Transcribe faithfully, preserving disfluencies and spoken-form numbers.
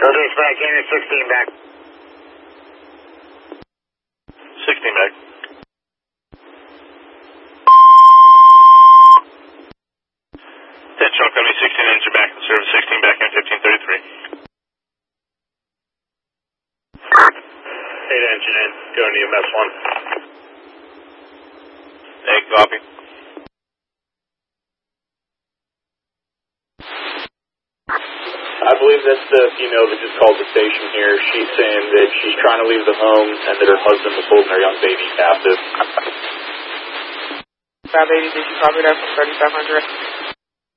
dispatch, unit sixteen back. sixteen back. Attention, company sixteen engine back in service, sixteen back in fifteen thirty-three. eight engine in, going to E M S one. Hey, copy. I believe that's the female that just called the station here. She's saying that she's trying to leave the home and that her husband was holding her young baby captive. five eighty, did you copy that from thirty-five hundred?